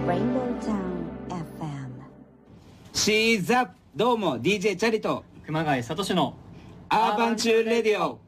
Rainbow Town FM。 シーザップ、どうも DJ チャリと熊谷聡のアーバンチューレディオ。